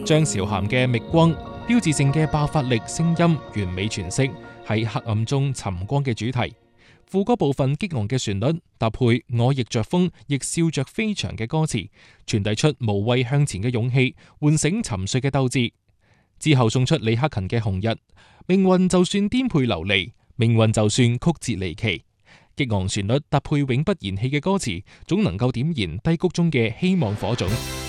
張韶涵嘅覓光，標誌性嘅爆發力聲音完美詮釋喺黑暗中尋光嘅主題。副歌部分激昂嘅旋律搭配我逆着風亦笑着飛翔嘅歌詞，傳遞出無畏向前嘅勇氣，喚醒沉睡嘅鬥志。之後送出李克勤嘅紅日，命運就算顛沛流離，命運就算曲折離奇，激昂旋律搭配永不言棄嘅歌詞，總能夠點燃低谷中嘅希望火種。